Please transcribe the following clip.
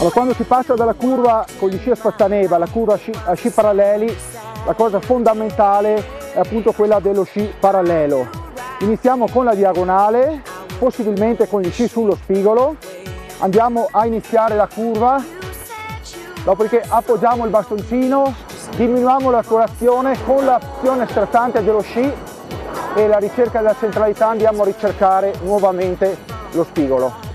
Allora, quando si passa dalla curva con gli sci a spazzaneve alla curva a sci paralleli, la cosa fondamentale è appunto quella dello sci parallelo. Iniziamo con la diagonale, possibilmente con gli sci sullo spigolo, andiamo a iniziare la curva, dopodiché appoggiamo il bastoncino, diminuiamo la trazione con l'azione strattante dello sci e la ricerca della centralità, andiamo a ricercare nuovamente lo spigolo.